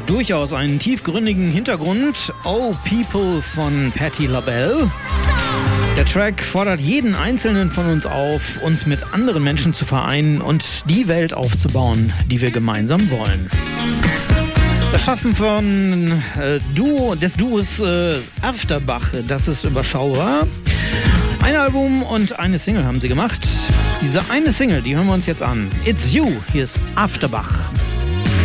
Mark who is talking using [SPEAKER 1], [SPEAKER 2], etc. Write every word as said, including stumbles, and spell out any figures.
[SPEAKER 1] durchaus einen tiefgründigen Hintergrund. Oh People von Patti LaBelle. Der Track fordert jeden Einzelnen von uns auf, uns mit anderen Menschen zu vereinen und die Welt aufzubauen, die wir gemeinsam wollen. Das Schaffen von äh, Duo, des Duos äh, Afterbach, das ist überschaubar. Ein Album und eine Single haben sie gemacht. Diese eine Single, die hören wir uns jetzt an. It's You, hier ist Afterbach.